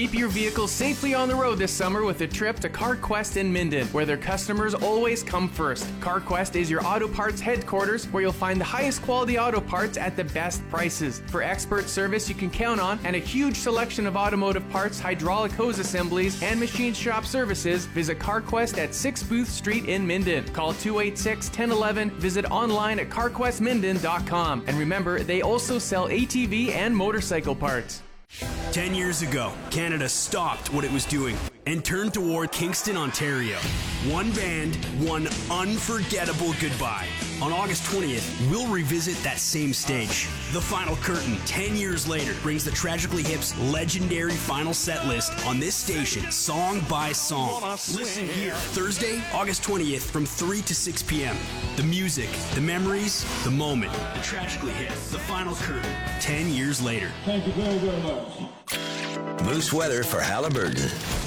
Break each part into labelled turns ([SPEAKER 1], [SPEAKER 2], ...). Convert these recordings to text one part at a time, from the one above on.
[SPEAKER 1] Keep your vehicle safely on the road this summer with a trip to CarQuest in Minden, where their customers always come first. CarQuest is your auto parts headquarters, where you'll find the highest quality auto parts at the best prices. For expert service you can count on and a huge selection of automotive parts, hydraulic hose assemblies, and machine shop services, visit CarQuest at 6 Booth Street in Minden. Call 286-1011, visit online at carquestminden.com. And remember, they also sell ATV and motorcycle parts.
[SPEAKER 2] 10 years ago, Canada stopped what it was doing and turned toward Kingston, Ontario. One band, one unforgettable goodbye. On August 20th, we'll revisit that same stage. The Final Curtain, 10 years later, brings the Tragically Hip's legendary final set list on this station, song by song. Listen here, Thursday, August 20th, from 3 to 6 p.m. The music, the memories, the moment. The Tragically Hip, the Final Curtain, 10 years later.
[SPEAKER 3] Thank you very, very much.
[SPEAKER 4] Moose weather for Haliburton.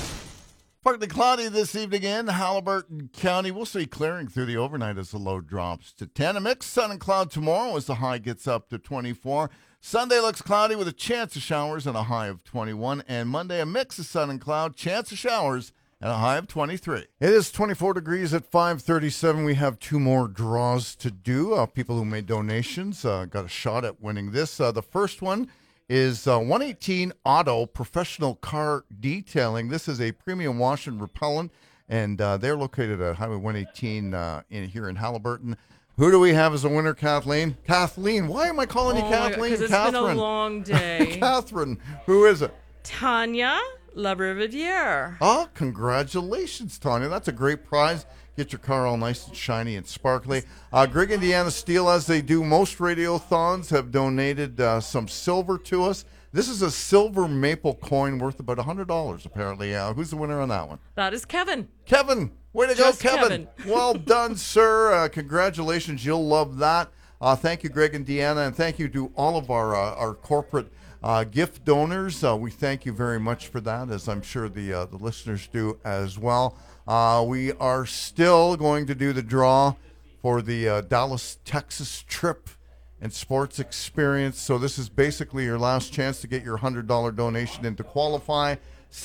[SPEAKER 5] Partly cloudy this evening in Haliburton County. We'll see clearing through the overnight as the low drops to 10. A mixed sun and cloud tomorrow as the high gets up to 24. Sunday looks cloudy with a chance of showers and a high of 21. And Monday, a mix of sun and cloud, chance of showers, and a high of 23. It is 24 degrees at 5:37. We have two more draws to do. People who made donations got a shot at winning this. The first one is 118 Auto Professional Car Detailing. This is a premium wash and repellent, and they're located at Highway 118 here in Haliburton. Who do we have as a winner, Kathleen? Kathleen, why am I calling you Kathleen?
[SPEAKER 6] Because it's been a long day.
[SPEAKER 5] Catherine, who is it?
[SPEAKER 6] Tanya Labriviere.
[SPEAKER 5] Oh, congratulations, Tanya. That's a great prize. Get your car all nice and shiny and sparkly. Greg Indiana Steel, as they do most radiothons, have donated some silver to us. This is a silver maple coin worth about $100, apparently. Who's the winner on that one?
[SPEAKER 6] That is Kevin.
[SPEAKER 5] Kevin. Way to
[SPEAKER 6] Just
[SPEAKER 5] go, Kevin. Well done, sir. Congratulations. You'll love that. Thank you, Greg and Deanna, and thank you to all of our corporate gift donors. We thank you very much for that, as I'm sure the listeners do as well. We are still going to do the draw for the Dallas, Texas trip and sports experience. So this is basically your last chance to get your $100 donation in to qualify.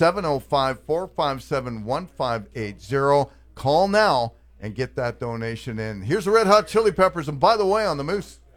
[SPEAKER 5] 705-457-1580. Call now and get that donation in. Here's the Red Hot Chili Peppers. And by the way, on the Moose.